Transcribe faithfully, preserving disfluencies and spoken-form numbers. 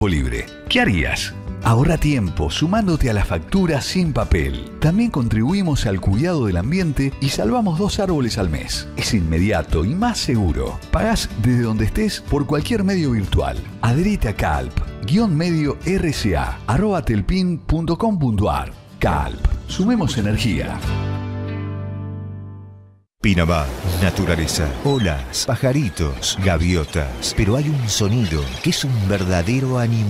libre. ¿Qué harías? Ahorra tiempo sumándote a la factura sin papel. También contribuimos al cuidado del ambiente y salvamos dos árboles al mes. Es inmediato y más seguro. Pagás desde donde estés por cualquier medio virtual. Adherite a Calp, guión medio rca, arroba telpin punto com punto ar. Calp, sumemos energía. Pinamar, naturaleza, olas, pajaritos, gaviotas. Pero hay un sonido que es un verdadero animal.